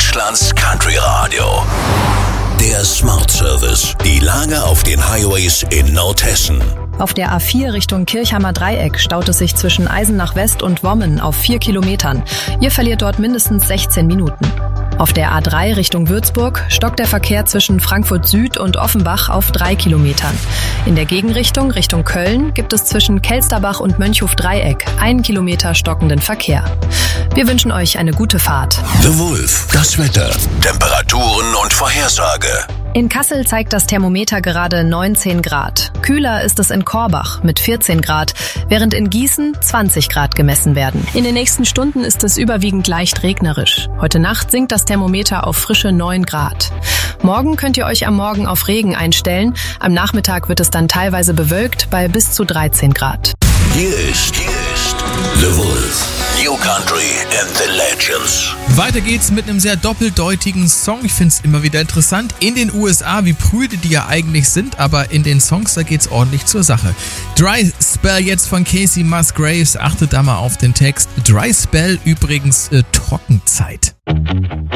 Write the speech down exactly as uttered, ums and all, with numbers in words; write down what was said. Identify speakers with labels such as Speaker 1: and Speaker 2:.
Speaker 1: Deutschlands Country Radio. Der Smart Service. Die Lage auf den Highways in Nordhessen.
Speaker 2: Auf der A vier Richtung Kirchheimer Dreieck staut es sich zwischen Eisenach West und Wommen auf vier Kilometern. Ihr verliert dort mindestens sechzehn Minuten. Auf der A drei Richtung Würzburg stockt der Verkehr zwischen Frankfurt Süd und Offenbach auf drei Kilometern. In der Gegenrichtung Richtung Köln gibt es zwischen Kelsterbach und Mönchhof Dreieck einen Kilometer stockenden Verkehr. Wir wünschen euch eine gute Fahrt.
Speaker 1: The Wolf. Das Wetter, Temperaturen und Vorhersage.
Speaker 2: In Kassel zeigt das Thermometer gerade neunzehn Grad. Kühler ist es in Korbach mit vierzehn Grad, während in Gießen zwanzig Grad gemessen werden. In den nächsten Stunden ist es überwiegend leicht regnerisch. Heute Nacht sinkt das Thermometer auf frische neun Grad. Morgen könnt ihr euch am Morgen auf Regen einstellen. Am Nachmittag wird es dann teilweise bewölkt bei bis zu dreizehn Grad.
Speaker 1: Hier ist, hier ist The Wolf. New Country and the Legends.
Speaker 3: Weiter geht's mit einem sehr doppeldeutigen Song. Ich find's immer wieder interessant. In den U S A, wie prüde die ja eigentlich sind, aber in den Songs, da geht's ordentlich zur Sache. Dry Spell jetzt von Casey Musgraves. Achtet da mal auf den Text. Dry Spell übrigens äh, Trockenzeit.